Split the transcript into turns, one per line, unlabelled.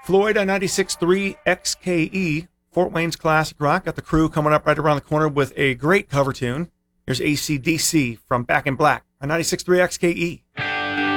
Floyd on 96.3 XKE, Fort Wayne's Classic Rock. Got the Crew coming up right around the corner with a great cover tune. Here's AC/DC from Back in Black on 96.3 XKE.